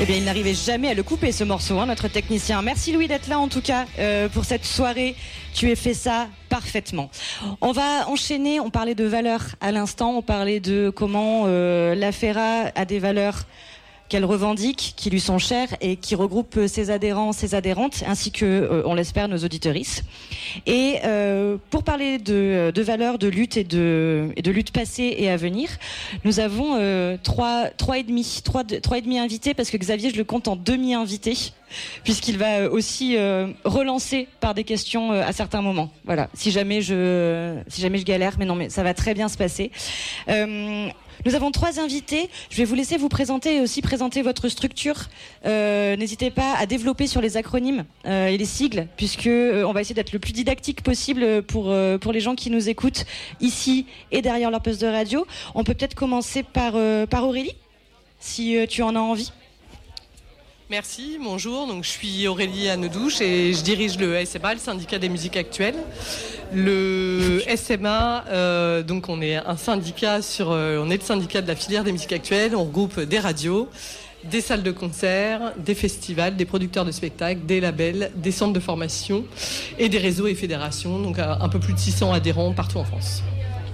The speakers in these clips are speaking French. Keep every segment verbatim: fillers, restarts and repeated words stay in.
Eh bien, il n'arrivait jamais à le couper, ce morceau, hein, notre technicien. Merci Louis d'être là, en tout cas, euh, pour cette soirée. Tu as fait ça parfaitement. On va enchaîner. On parlait de valeurs à l'instant. On parlait de comment euh, la FERA a des valeurs qu'elle revendique, qui lui sont chères et qui regroupent ses adhérents, ses adhérentes, ainsi que, euh, on l'espère, nos auditrices. Et euh, pour parler de, de valeurs, de lutte et de, et de lutte passée et à venir, nous avons euh, trois, trois et demi, trois, trois et demi invités, parce que Xavier, je le compte en demi-invité, puisqu'il va aussi euh, relancer par des questions euh, à certains moments. Voilà. Si jamais je, si jamais je galère, mais non, mais ça va très bien se passer. Euh, Nous avons trois invités. Je vais vous laisser vous présenter et aussi présenter votre structure. Euh, n'hésitez pas à développer sur les acronymes euh, et les sigles, puisque euh, on va essayer d'être le plus didactique possible pour euh, pour les gens qui nous écoutent ici et derrière leur poste de radio. On peut peut-être commencer par euh, par Aurélie, si euh, tu en as envie. Merci, bonjour. Donc, je suis Aurélie Annedouche et je dirige le S M A, le syndicat des musiques actuelles. Le S M A, euh, donc on est un syndicat sur, euh, on est le syndicat de la filière des musiques actuelles. On regroupe des radios, des salles de concert, des festivals, des producteurs de spectacles, des labels, des centres de formation et des réseaux et fédérations. Donc un peu plus de six cents adhérents partout en France.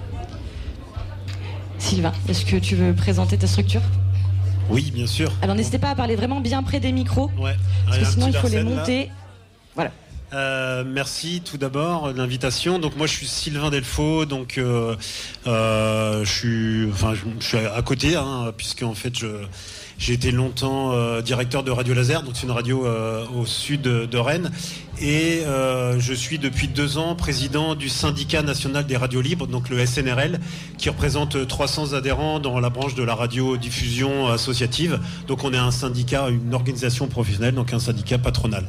Sylvain, est-ce que tu veux présenter ta structure ? Oui, bien sûr. Alors n'hésitez pas à parler vraiment bien près des micros, ouais. parce que Allez, sinon il faut les scène, monter. Là. Voilà. Euh, merci tout d'abord de l'invitation. Donc moi je suis Sylvain Delfaux, donc euh, euh, je suis, enfin je, je suis à côté, hein, puisque en fait je j'ai été longtemps euh, directeur de Radio Laser, donc c'est une radio euh, au sud de, de Rennes, et euh, je suis depuis deux ans président du syndicat national des radios libres, donc le S N R L, qui représente trois cents adhérents dans la branche de la radiodiffusion associative. Donc on est un syndicat, une organisation professionnelle, donc un syndicat patronal.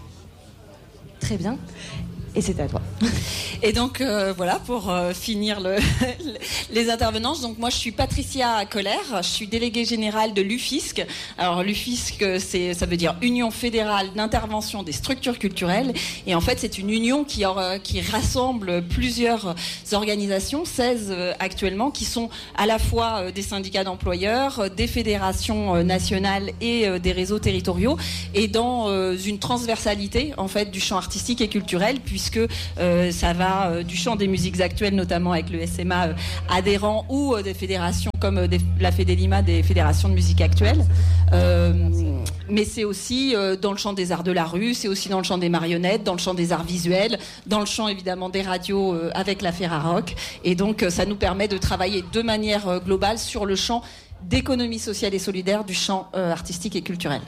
Très bien. Et c'est à toi. Et donc euh, voilà pour euh, finir le, les intervenances. Donc moi je suis Patricia Colère, je suis déléguée générale de l'U F I S C. Alors l'U F I S C, c'est, ça veut dire Union fédérale d'intervention des structures culturelles. Et en fait c'est une union qui, qui rassemble plusieurs organisations, seize euh, actuellement, qui sont à la fois euh, des syndicats d'employeurs, euh, des fédérations euh, nationales et euh, des réseaux territoriaux, et dans euh, une transversalité en fait du champ artistique et culturel, puisque que euh, ça va euh, du champ des musiques actuelles, notamment avec le S M A euh, adhérent, ou euh, des fédérations comme euh, des, la Fédélima, des fédérations de musique actuelle. Euh, mais c'est aussi euh, dans le champ des arts de la rue, c'est aussi dans le champ des marionnettes, dans le champ des arts visuels, dans le champ évidemment des radios euh, avec la Ferrarock. Et donc euh, ça nous permet de travailler de manière euh, globale sur le champ d'économie sociale et solidaire du champ euh, artistique et culturel.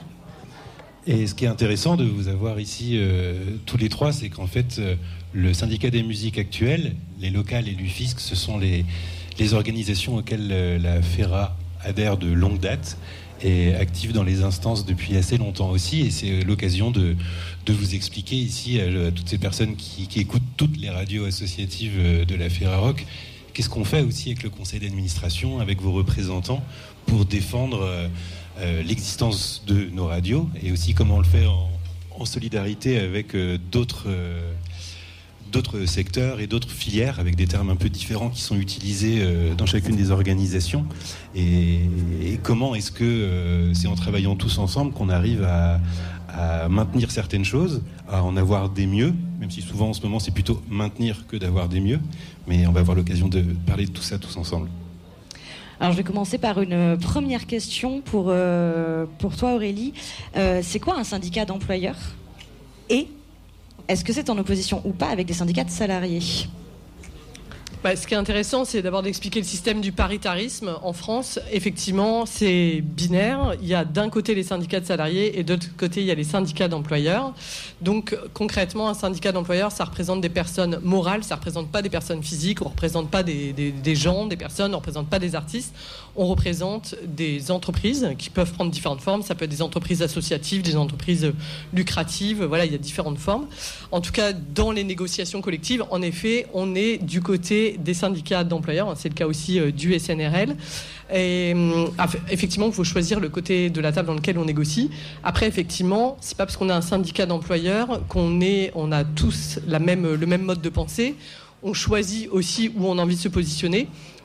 Et ce qui est intéressant de vous avoir ici euh, tous les trois, c'est qu'en fait, euh, le syndicat des musiques actuelles, les locales et l'U F I S C, ce sont les, les organisations auxquelles euh, la FERA adhère de longue date et active dans les instances depuis assez longtemps aussi. Et c'est l'occasion de, de vous expliquer ici à, à toutes ces personnes qui, qui écoutent toutes les radios associatives de la Ferrarock, qu'est-ce qu'on fait aussi avec le conseil d'administration, avec vos représentants, pour défendre euh, Euh, l'existence de nos radios, et aussi comment on le fait en, en solidarité avec euh, d'autres, euh, d'autres secteurs et d'autres filières, avec des termes un peu différents qui sont utilisés euh, dans chacune des organisations, et, et comment est-ce que euh, c'est en travaillant tous ensemble qu'on arrive à, à maintenir certaines choses, à en avoir des mieux, même si souvent en ce moment c'est plutôt maintenir que d'avoir des mieux, mais on va avoir l'occasion de parler de tout ça tous ensemble. Alors je vais commencer par une première question pour, euh, pour toi Aurélie. Euh, c'est quoi un syndicat d'employeurs ? Et est-ce que c'est en opposition ou pas avec des syndicats de salariés ? Bah, ce qui est intéressant, c'est d'abord d'expliquer le système du paritarisme. En France, effectivement, c'est binaire. Il y a d'un côté les syndicats de salariés et de l'autre côté, il y a les syndicats d'employeurs. Donc, concrètement, un syndicat d'employeurs, ça représente des personnes morales, ça ne représente pas des personnes physiques, on ne représente pas des, des, des gens, des personnes, on ne représente pas des artistes. On représente des entreprises qui peuvent prendre différentes formes. Ça peut être des entreprises associatives, des entreprises lucratives. Voilà, il y a différentes formes. En tout cas, dans les négociations collectives, en effet, on est du côté des syndicats d'employeurs, c'est le cas aussi euh, du S N R L. Et euh, effectivement, il faut choisir le côté de la table dans lequel on négocie. Après, effectivement, c'est pas parce qu'on a un syndicat d'employeurs qu'on est, on a tous la même, le même mode de pensée. On choisit aussi où on a envie de se positionner.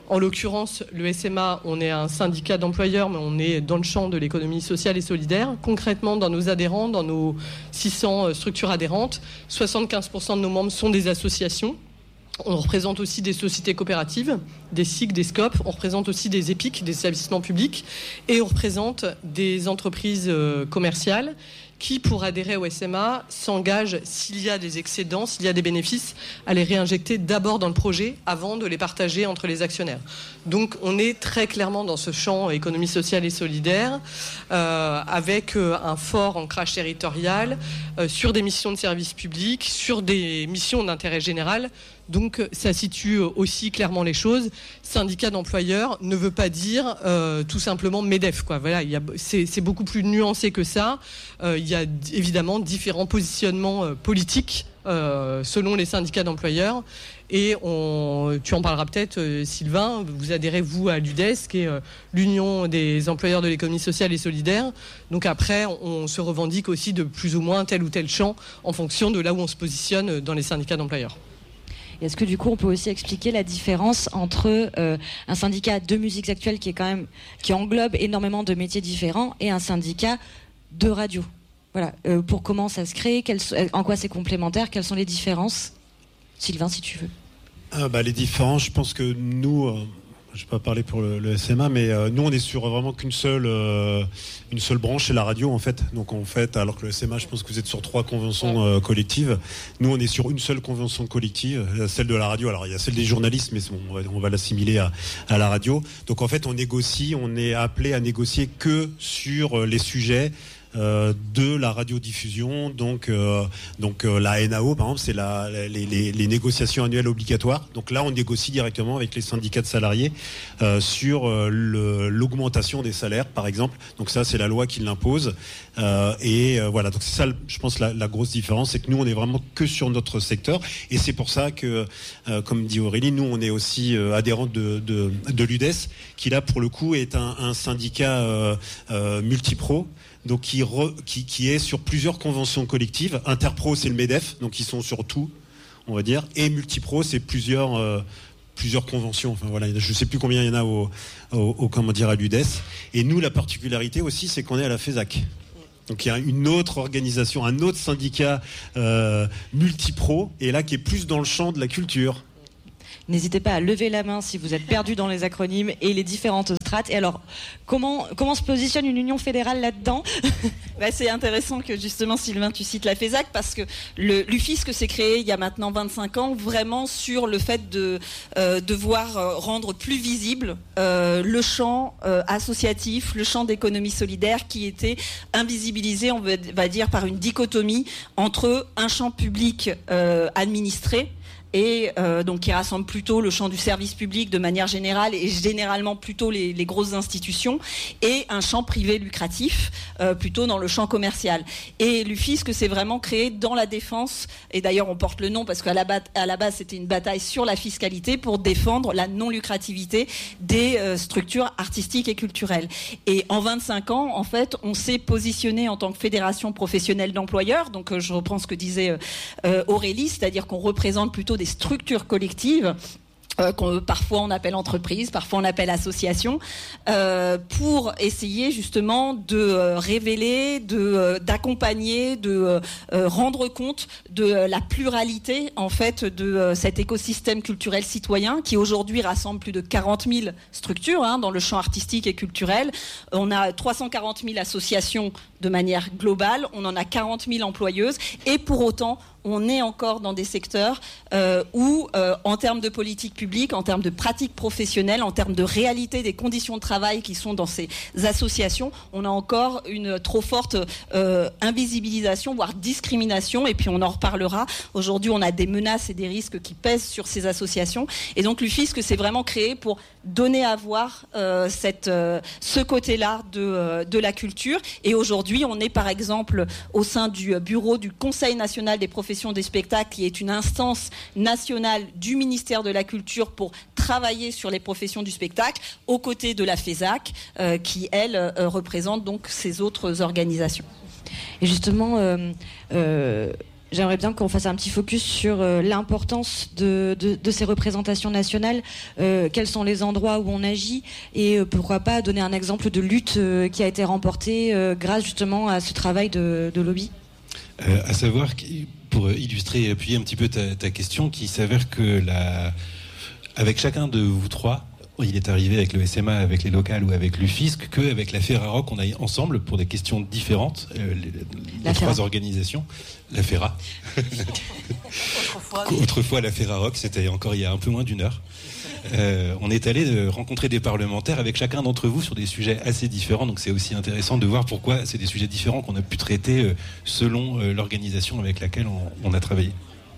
En l'occurrence, le S M A, on est un syndicat d'employeurs, mais on est dans le champ de l'économie sociale et solidaire. Concrètement, dans nos adhérents, dans nos six cents structures adhérentes, soixante-quinze pour cent de nos membres sont des associations. On représente aussi des sociétés coopératives, des S I C, des S C O P, on représente aussi des E P I C, des établissements publics, et on représente des entreprises commerciales qui, pour adhérer au S M A, s'engagent, s'il y a des excédents, s'il y a des bénéfices, à les réinjecter d'abord dans le projet avant de les partager entre les actionnaires. Donc on est très clairement dans ce champ économie sociale et solidaire, euh, avec euh, un fort ancrage territorial, euh, sur des missions de service public, sur des missions d'intérêt général. Donc ça situe aussi clairement les choses. Syndicat d'employeurs ne veut pas dire euh, tout simplement MEDEF, quoi. Voilà, il y a, c'est, c'est beaucoup plus nuancé que ça. Euh, il y a évidemment différents positionnements euh, politiques euh, selon les syndicats d'employeurs. Et on, tu en parleras peut-être, euh, Sylvain. Vous adhérez vous à l'U D E S, qui est euh, l'Union des employeurs de l'économie sociale et solidaire. Donc après, on, on se revendique aussi de plus ou moins tel ou tel champ en fonction de là où on se positionne dans les syndicats d'employeurs. Est-ce que du coup on peut aussi expliquer la différence entre euh, un syndicat de musiques actuelles qui est quand même qui englobe énormément de métiers différents et un syndicat de radio? Voilà, euh, pour comment ça se crée, quelles, en quoi c'est complémentaire, quelles sont les différences? Sylvain, si tu veux. Ah bah, les différences, je pense que nous, euh, je vais pas parler pour le, le S M A, mais euh, nous on est sur vraiment qu'une seule, euh, une seule branche, c'est la radio en fait. Donc en fait, alors que le S M A, je pense que vous êtes sur trois conventions euh, collectives. Nous on est sur une seule convention collective, celle de la radio. Alors il y a celle des journalistes, mais bon, on va, on va l'assimiler à, à la radio. Donc en fait, on négocie, on est appelé à négocier que sur les sujets Euh, de la radiodiffusion, donc euh, donc euh, la N A O par exemple, c'est la, les, les, les négociations annuelles obligatoires. Donc là, on négocie directement avec les syndicats de salariés euh, sur euh, le, l'augmentation des salaires, par exemple. Donc ça, c'est la loi qui l'impose. Euh, et euh, voilà. Donc c'est ça, je pense, la, la grosse différence, c'est que nous, on est vraiment que sur notre secteur. Et c'est pour ça que, euh, comme dit Aurélie, nous, on est aussi euh, adhérents de, de, de l'U D E S, qui là, pour le coup, est un, un syndicat euh, euh, multipro. Donc qui, re, qui, qui est sur plusieurs conventions collectives. Interpro, c'est le MEDEF, donc ils sont sur tout, on va dire. Et Multipro, c'est plusieurs, euh, plusieurs conventions. Enfin voilà, je ne sais plus combien il y en a au, au, au comment dire, à l'U D E S. Et nous, la particularité aussi, c'est qu'on est à la FESAC. Donc il y a une autre organisation, un autre syndicat euh, Multipro, et là qui est plus dans le champ de la culture. N'hésitez pas à lever la main si vous êtes perdu dans les acronymes et les différentes strates. Et alors, comment, comment se positionne une union fédérale là-dedans? Bah, c'est intéressant que justement, Sylvain, tu cites la FESAC, parce que le, l'UFISC s'est créé il y a maintenant vingt-cinq ans, vraiment sur le fait de euh, devoir euh, rendre plus visible euh, le champ euh, associatif, le champ d'économie solidaire qui était invisibilisé, on va, va dire, par une dichotomie entre un champ public euh, administré, et euh, donc qui rassemble plutôt le champ du service public de manière générale et généralement plutôt les, les grosses institutions, et un champ privé lucratif euh, plutôt dans le champ commercial. Et l'UFISC s'est vraiment créé dans la défense, et d'ailleurs on porte le nom parce qu'à la, bat- à la base c'était une bataille sur la fiscalité pour défendre la non-lucrativité des euh, structures artistiques et culturelles. Et en vingt-cinq ans, en fait, on s'est positionné en tant que fédération professionnelle d'employeurs, donc euh, je reprends ce que disait euh, Aurélie, c'est-à-dire qu'on représente plutôt des structures collectives Euh, qu'on, parfois on appelle entreprise, parfois on appelle association, euh, pour essayer justement de euh, révéler, de, euh, d'accompagner, de euh, rendre compte de euh, la pluralité en fait de euh, cet écosystème culturel citoyen qui aujourd'hui rassemble plus de quarante mille structures hein, dans le champ artistique et culturel. On a trois cent quarante mille associations de manière globale, on en a quarante mille employeuses, et pour autant on est encore dans des secteurs euh, où, euh, en termes de politique publique, en termes de pratiques professionnelles, en termes de réalité des conditions de travail qui sont dans ces associations, on a encore une trop forte euh, invisibilisation, voire discrimination, et puis on en reparlera. Aujourd'hui, on a des menaces et des risques qui pèsent sur ces associations, et donc l'UFISC s'est vraiment créé pour donner à voir euh, cette, euh, ce côté-là de, euh, de la culture. Et aujourd'hui, on est par exemple au sein du bureau du Conseil national des professions des spectacles, qui est une instance nationale du ministère de la Culture pour travailler sur les professions du spectacle, aux côtés de la FESAC, euh, qui, elle, euh, représente donc ces autres organisations. Et justement, euh, euh, j'aimerais bien qu'on fasse un petit focus sur euh, l'importance de, de, de ces représentations nationales, euh, quels sont les endroits où on agit, et euh, pourquoi pas donner un exemple de lutte euh, qui a été remportée euh, grâce justement à ce travail de, de lobby. Euh, à savoir, pour illustrer et appuyer un petit peu ta, ta question, qu'il s'avère que la, avec chacun de vous trois, il est arrivé avec le S M A, avec les locales ou avec l'UFISC, qu'avec la Ferrarock, on aille ensemble pour des questions différentes, euh, les, les trois organisations. La Ferra. Autrefois, Autrefois, la Ferrarock, c'était encore il y a un peu moins d'une heure. Euh, on est allé rencontrer des parlementaires avec chacun d'entre vous sur des sujets assez différents, donc c'est aussi intéressant de voir pourquoi c'est des sujets différents qu'on a pu traiter euh, selon euh, l'organisation avec laquelle on, on a travaillé.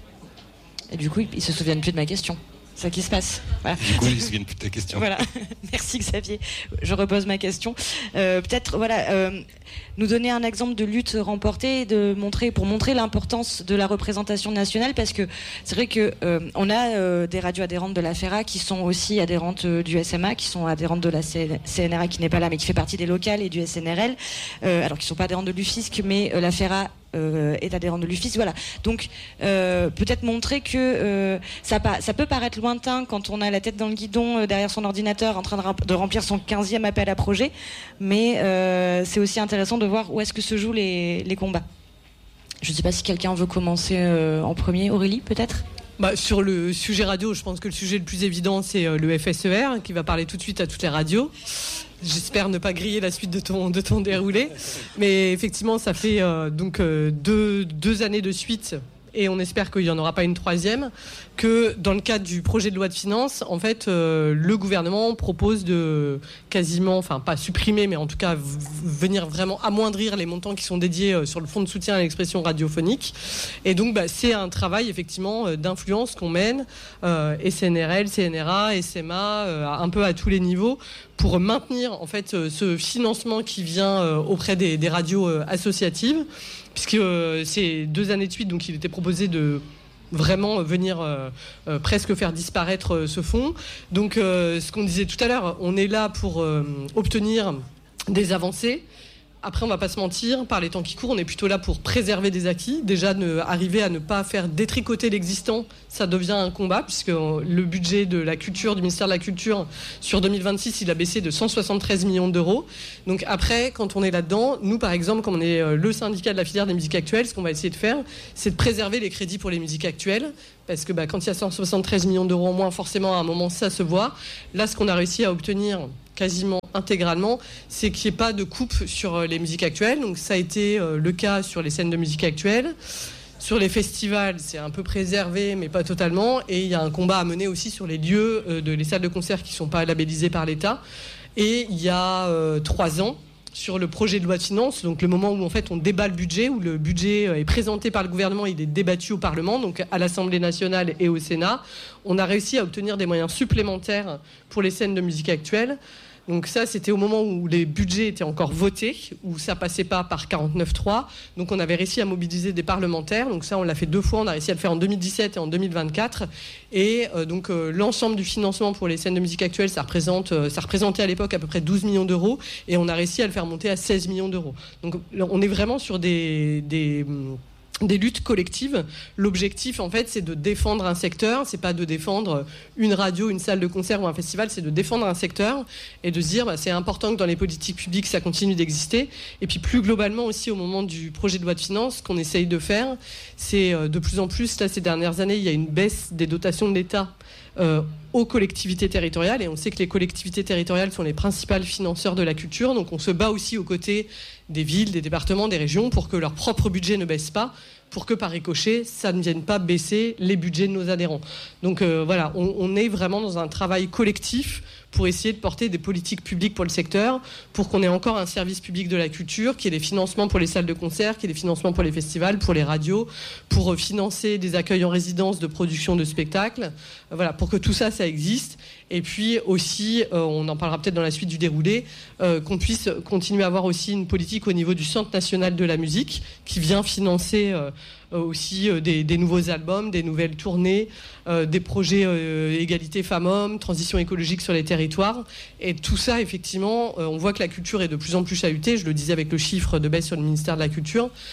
Et du coup, ils se souviennent plus de ma question. C'est ça qui se passe. Voilà. Du coup, ils se souviennent plus de ta question. Voilà. Merci Xavier. Je repose ma question. Euh, peut-être, voilà, euh, nous donner un exemple de lutte remportée, de montrer, pour montrer l'importance de la représentation nationale, parce que c'est vrai que euh, on a euh, des radios adhérentes de la Ferra qui sont aussi adhérentes euh, du S M A, qui sont adhérentes de la C N R A qui n'est pas là, mais qui fait partie des locales et du S N R L, euh, alors qui sont pas adhérentes de l'UFISC, mais euh, la Ferra Euh, est adhérent de l'UFISC, voilà. Donc euh, peut-être montrer que euh, ça, ça peut paraître lointain quand on a la tête dans le guidon euh, derrière son ordinateur en train de, de remplir son quinzième appel à projet, mais euh, c'est aussi intéressant de voir où est-ce que se jouent les, les combats. Je ne sais pas si quelqu'un veut commencer euh, en premier. Aurélie, peut-être ? Bah, sur le sujet radio, je pense que le sujet le plus évident, c'est euh, le F S E R, qui va parler tout de suite à toutes les radios. J'espère ne pas griller la suite de ton, de ton déroulé. Mais effectivement, ça fait euh, donc euh, deux, deux années de suite, et on espère qu'il n'y en aura pas une troisième, que dans le cadre du projet de loi de finances, en fait, euh, le gouvernement propose de quasiment, enfin pas supprimer, mais en tout cas v- venir vraiment amoindrir les montants qui sont dédiés euh, sur le fonds de soutien à l'expression radiophonique. Et donc, bah, c'est un travail effectivement euh, d'influence qu'on mène, euh, S N R L, C N R A, S M A, euh, un peu à tous les niveaux, pour maintenir en fait euh, ce financement qui vient euh, auprès des, des radios euh, associatives, puisque euh, c'est deux années de suite, donc il était proposé de vraiment venir euh, euh, presque faire disparaître euh, ce fonds. Donc euh, ce qu'on disait tout à l'heure, on est là pour euh, obtenir des avancées. Après, on va pas se mentir, par les temps qui courent, on est plutôt là pour préserver des acquis. Déjà, ne, arriver à ne pas faire détricoter l'existant, ça devient un combat, puisque le budget de la culture, du ministère de la Culture, sur deux mille vingt-six, il a baissé de cent soixante-treize millions d'euros. Donc après, quand on est là-dedans, nous, par exemple, comme on est le syndicat de la filière des musiques actuelles, ce qu'on va essayer de faire, c'est de préserver les crédits pour les musiques actuelles, parce que bah, quand il y a cent soixante-treize millions d'euros en moins, forcément, à un moment, ça se voit. Là, ce qu'on a réussi à obtenir quasiment intégralement, c'est qu'il n'y ait pas de coupe sur les musiques actuelles. Donc ça a été euh, le cas sur les scènes de musique actuelle. Sur les festivals, c'est un peu préservé, mais pas totalement. Et il y a un combat à mener aussi sur les lieux, euh, de les salles de concert qui ne sont pas labellisées par l'État. Et il y a euh, trois ans, sur le projet de loi de finances, donc le moment où en fait on débat le budget, où le budget est présenté par le gouvernement, il est débattu au Parlement, donc à l'Assemblée nationale et au Sénat, on a réussi à obtenir des moyens supplémentaires pour les scènes de musique actuelle. Donc ça, c'était au moment où les budgets étaient encore votés, où ça passait pas par quarante-neuf trois. Donc on avait réussi à mobiliser des parlementaires. Donc ça, on l'a fait deux fois. On a réussi à le faire en deux mille dix-sept et en deux mille vingt-quatre. Et euh, donc euh, l'ensemble du financement pour les scènes de musique actuelle, ça représente, euh, ça représentait à l'époque à peu près douze millions d'euros. Et on a réussi à le faire monter à seize millions d'euros. Donc on est vraiment sur des... des des luttes collectives. L'objectif, en fait, c'est de défendre un secteur. C'est pas de défendre une radio, une salle de concert ou un festival. C'est de défendre un secteur et de se dire, bah, c'est important que dans les politiques publiques, ça continue d'exister. Et puis, plus globalement aussi, au moment du projet de loi de finances, ce qu'on essaye de faire, c'est euh, de plus en plus, là, ces dernières années, il y a une baisse des dotations de l'État euh, aux collectivités territoriales. Et on sait que les collectivités territoriales sont les principales financeurs de la culture. Donc, on se bat aussi aux côtés des villes, des départements, des régions, pour que leur propre budget ne baisse pas, pour que par ricochet, ça ne vienne pas baisser les budgets de nos adhérents. Donc euh, voilà, on, on est vraiment dans un travail collectif pour essayer de porter des politiques publiques pour le secteur, pour qu'on ait encore un service public de la culture, qu'il y ait des financements pour les salles de concert, qu'il y ait des financements pour les festivals, pour les radios, pour financer des accueils en résidence de production de spectacles, euh, voilà, pour que tout ça, ça existe. Et puis aussi, euh, on en parlera peut-être dans la suite du déroulé, euh, qu'on puisse continuer à avoir aussi une politique au niveau du Centre national de la musique, qui vient financer euh, aussi euh, des, des nouveaux albums, des nouvelles tournées, euh, des projets euh, égalité femmes-hommes, transition écologique sur les territoires. Et tout ça, effectivement, euh, on voit que la culture est de plus en plus chahutée. Je le disais avec le chiffre de baisse sur le ministère de la Culture.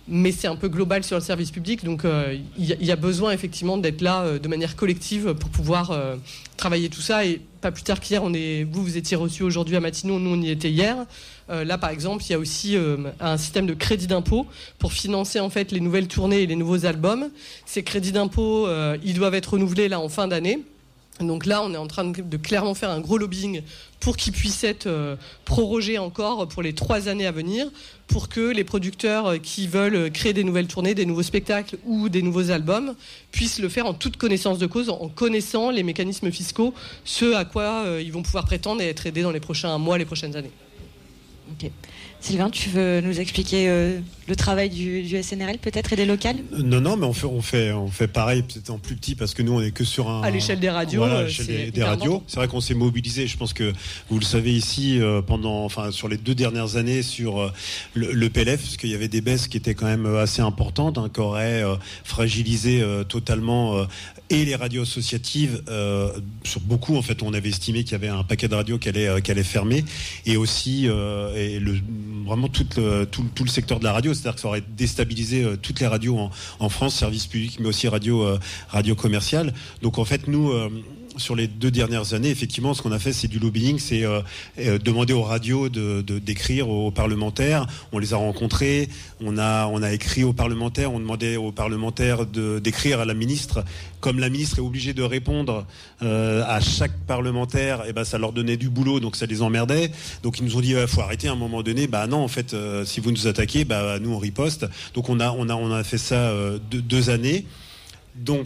mais c'est un peu global sur le service public, donc il euh, y, y a besoin effectivement d'être là euh, de manière collective pour pouvoir euh, travailler tout ça. Et pas plus tard qu'hier, on est, vous vous étiez reçus aujourd'hui à Matignon, nous on y était hier. Euh, là par exemple, il y a aussi euh, un système de crédit d'impôt pour financer en fait les nouvelles tournées et les nouveaux albums. Ces crédits d'impôt, euh, ils doivent être renouvelés là en fin d'année. Donc là, on est en train de, de clairement faire un gros lobbying pour qu'ils puissent être euh, prorogés encore pour les trois années à venir, pour que les producteurs qui veulent créer des nouvelles tournées, des nouveaux spectacles ou des nouveaux albums puissent le faire en toute connaissance de cause, en connaissant les mécanismes fiscaux, ce à quoi euh, ils vont pouvoir prétendre et être aidés dans les prochains mois, les prochaines années. Ok. Sylvain, tu veux nous expliquer euh, le travail du, du S N R L peut-être et des locales ? Non, non, mais on fait, on fait, on fait pareil, peut-être en plus petit, parce que nous, on est que sur un... À l'échelle des radios. Voilà, à euh, l'échelle c'est des, des radios. C'est vrai qu'on s'est mobilisé, je pense que vous le savez ici, euh, pendant, enfin, sur les deux dernières années, sur euh, le, le P L F, parce qu'il y avait des baisses qui étaient quand même assez importantes, hein, qui auraient euh, fragilisé euh, totalement euh, et les radios associatives, euh, sur beaucoup, en fait, on avait estimé qu'il y avait un paquet de radios qui allait, euh, qui allait fermer, et aussi, euh, et le, vraiment tout le, tout, tout le secteur de la radio, c'est-à-dire que ça aurait déstabilisé euh, toutes les radios en, en France, service public, mais aussi radio, euh, radio commerciale. Donc en fait, nous, euh, sur les deux dernières années, effectivement, ce qu'on a fait, c'est du lobbying, c'est euh, euh, demander aux radios de, de, d'écrire aux parlementaires. On les a rencontrés, on a, on a écrit aux parlementaires, on demandait aux parlementaires de, d'écrire à la ministre. Comme la ministre est obligée de répondre euh, à chaque parlementaire, et ben ça leur donnait du boulot, donc ça les emmerdait. Donc ils nous ont dit, il euh, faut arrêter à un moment donné. Bah non, en fait, euh, si vous nous attaquez, bah nous on riposte. Donc on a, on a, on a fait ça euh, deux, deux années. Donc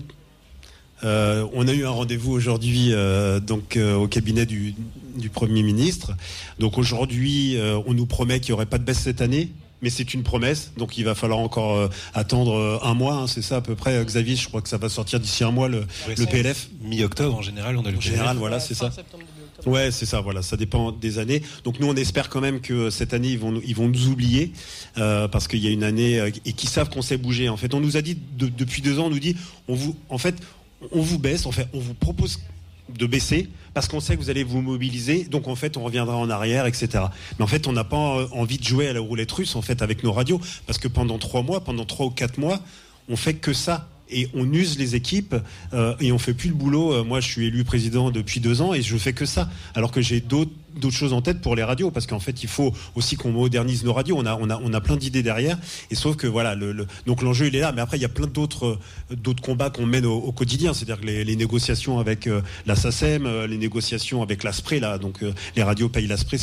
Euh, on a eu un rendez-vous aujourd'hui euh, donc euh, au cabinet du, du Premier ministre. Donc aujourd'hui, euh, on nous promet qu'il n'y aurait pas de baisse cette année, mais c'est une promesse. Donc il va falloir encore euh, attendre euh, un mois, hein, c'est ça à peu près, euh, Xavier. Je crois que ça va sortir d'ici un mois le, ouais, le P L F. Mi-octobre en général, on a le en général, voilà, c'est ça. Ouais, c'est ça. Voilà, ça dépend des années. Donc nous, on espère quand même que cette année, ils vont, ils vont nous oublier euh, parce qu'il y a une année euh, et qu'ils savent qu'on sait bouger. En fait, on nous a dit de, depuis deux ans, on nous dit, on vous, en fait. On vous baisse, en fait, on vous propose de baisser parce qu'on sait que vous allez vous mobiliser, donc en fait on reviendra en arrière, et cetera. Mais en fait on n'a pas envie de jouer à la roulette russe en fait avec nos radios, parce que pendant trois mois, pendant trois ou quatre mois, on fait que ça. Et on use les équipes euh, et on fait plus le boulot. Moi, je suis élu président depuis deux ans et je fais que ça. Alors que j'ai d'autres d'autres choses en tête pour les radios, parce qu'en fait, il faut aussi qu'on modernise nos radios. On a on a on a plein d'idées derrière. Et sauf que voilà, le, le donc l'enjeu il est là. Mais après, il y a plein d'autres d'autres combats qu'on mène au, au quotidien. C'est-à-dire que les, les négociations avec euh, la SACEM, euh, les négociations avec l'ASPRE là. Donc euh, les radios payent l'ASPRE.